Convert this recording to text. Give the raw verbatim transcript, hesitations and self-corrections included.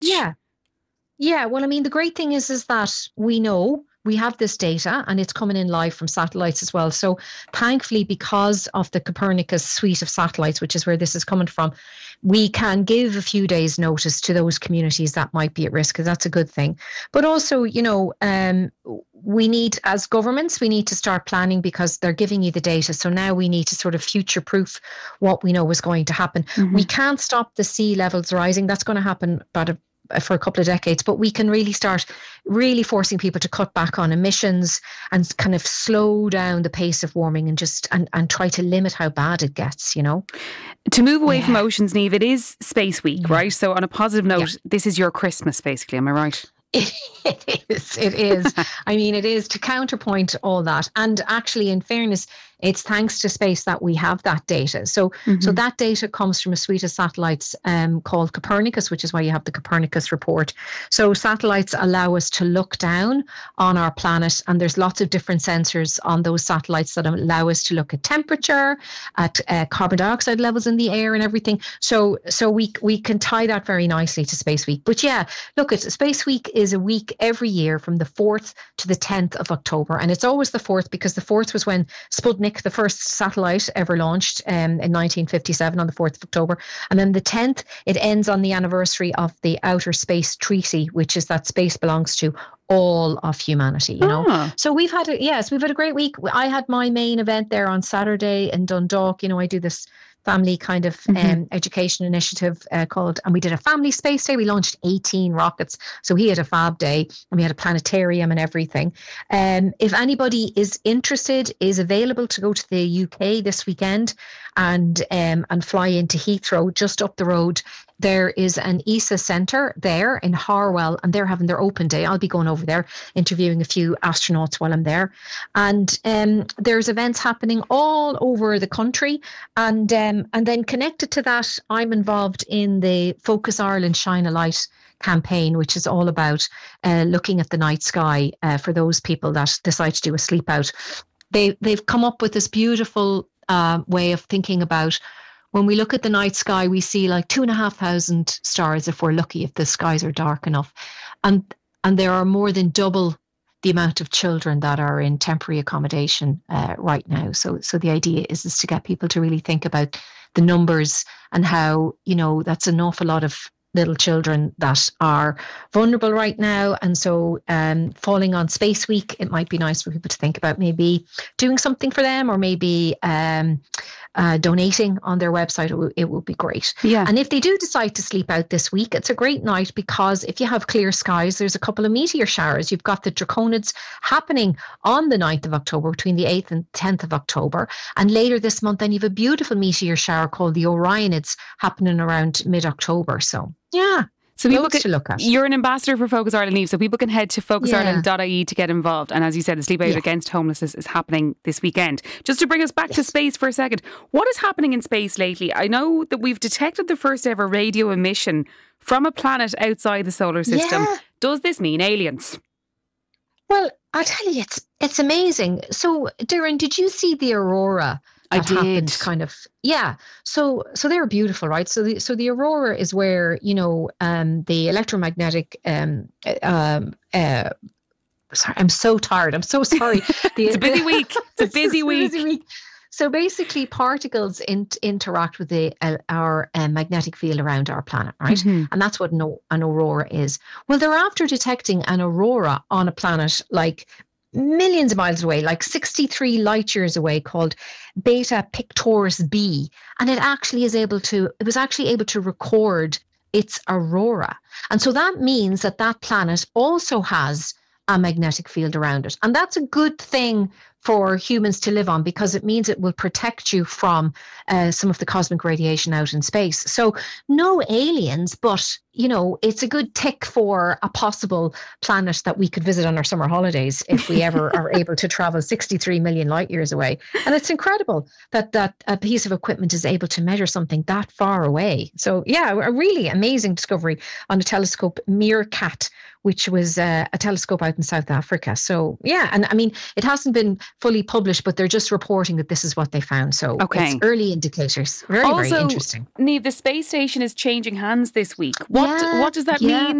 Yeah. Yeah. Well, I mean, the great thing is, is that we know we have this data and it's coming in live from satellites as well. So thankfully, because of the Copernicus suite of satellites, which is where this is coming from, we can give a few days notice to those communities that might be at risk, because that's a good thing. But also, you know, um, we need, as governments, we need to start planning, because they're giving you the data. So now we need to sort of future proof what we know is going to happen. Mm-hmm. We can't stop the sea levels rising. That's going to happen about a for a couple of decades, but we can really start really forcing people to cut back on emissions and kind of slow down the pace of warming, and just and, and try to limit how bad it gets, you know. To move away yeah. from oceans, Niamh, it is Space Week, yeah. right? So on a positive note, yeah. this is your Christmas, basically, am I right? It is. It is. I mean, it is to counterpoint all that. And actually, in fairness, it's thanks to space that we have that data. So, mm-hmm. so that data comes from a suite of satellites um, called Copernicus, which is why you have the Copernicus report. So satellites allow us to look down on our planet, and there's lots of different sensors on those satellites that allow us to look at temperature, at uh, carbon dioxide levels in the air, and everything. So, so we we can tie that very nicely to Space Week. But yeah, look, it's Space Week is a week every year from the fourth to the tenth of October, and it's always the fourth because the fourth was when Sputnik, the first satellite ever launched um, in nineteen fifty-seven on the fourth of October. And then the tenth, it ends on the anniversary of the Outer Space Treaty, which is that space belongs to all of humanity, you know. Ah. So we've had, a, yes, we've had a great week. I had my main event there on Saturday in Dundalk. You know, I do this family kind of um, mm-hmm. education initiative uh, called, and we did a family space day. We launched eighteen rockets. So he had a fab day, and we had a planetarium and everything. Um, if anybody is interested, is available to go to the U K this weekend and um, and fly into Heathrow, just up the road. There is an E S A centre there in Harwell, and they're having their open day. I'll be going over there, interviewing a few astronauts while I'm there. And um, there's events happening all over the country. And um, and then connected to that, I'm involved in the Focus Ireland Shine a Light campaign, which is all about uh, looking at the night sky uh, for those people that decide to do a sleep out. They, they've come up with this beautiful uh, way of thinking about, when we look at the night sky, we see like two and a half thousand stars if we're lucky, if the skies are dark enough. And and there are more than double the amount of children that are in temporary accommodation uh, right now. So so the idea is, is to get people to really think about the numbers and how, you know, that's an awful lot of little children that are vulnerable right now. And so um, falling on Space Week, it might be nice for people to think about maybe doing something for them, or maybe um, uh, donating on their website. It, w- it would be great. Yeah. And if they do decide to sleep out this week, it's a great night, because if you have clear skies, there's a couple of meteor showers. You've got the Draconids happening on the ninth of October, between the eighth and tenth of October. And later this month, then you have a beautiful meteor shower called the Orionids happening around mid-October. So yeah, so people can, can, to look at. You're an ambassador for Focus Ireland, Niamh, so people can head to focus ireland dot I E to get involved. And as you said, the Sleep Out yeah. Against Homelessness is happening this weekend. Just to bring us back yes. to space for a second, what is happening in space lately? I know that we've detected the first ever radio emission from a planet outside the solar system. Yeah. Does this mean aliens? Well, I tell you, it's it's amazing. So, Darren, did you see the aurora? I That did. happened kind of, yeah. So, so they're beautiful, right? So, the so the aurora is where, you know, um, the electromagnetic, um, um, uh, sorry, I'm so tired. I'm so sorry. The, it's a busy week. It's a busy week. busy week. So basically, particles in, interact with the uh, our uh, magnetic field around our planet, right? Mm-hmm. And that's what no, an aurora is. Well, they're after detecting an aurora on a planet like millions of miles away, like sixty-three light years away, called Beta Pictoris b, and it actually is able to it was actually able to record its aurora. And so that means that that planet also has a magnetic field around it, and that's a good thing for humans to live on, because it means it will protect you from uh, some of the cosmic radiation out in space. So no aliens, but, you know, it's a good tick for a possible planet that we could visit on our summer holidays if we ever are able to travel sixty-three million light years away. And it's incredible that that a piece of equipment is able to measure something that far away. So yeah, a really amazing discovery on a telescope, Meerkat, which was uh, a telescope out in South Africa. So yeah, and I mean, it hasn't been fully published, but they're just reporting that this is what they found. So okay. it's early indicators. Very, also, very interesting. Niamh, the space station is changing hands this week. What yeah, what does that yeah. mean?